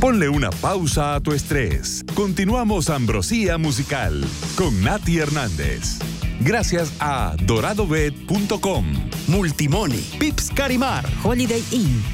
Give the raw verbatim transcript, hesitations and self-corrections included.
Ponle una pausa a tu estrés. Continuamos Ambrosía Musical con Nati Hernández. Gracias a dorado bet punto com, Multimoney, Pips Carimar, Holiday Inn,